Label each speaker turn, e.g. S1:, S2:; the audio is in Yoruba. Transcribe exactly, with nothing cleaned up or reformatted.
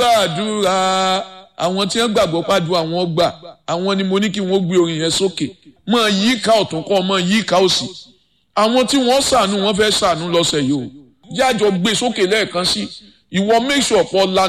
S1: gbàdúrà àwọn tí wọ́n gbàgbọ́ pàdùn àwọn gbà àwọn ni mo ní kí wọ́n gbé orin yẹn sókè mọ yíká ọ̀tún kọ́ mọ yíká òsì àwọn tí wọ́n ṣàánú wọ́n fẹ́ ṣàánú lọ́sẹ̀ yìí o yájọ gbé sókè lẹ́ẹ̀kan sí ìwọ make sure pọ̀ lanu.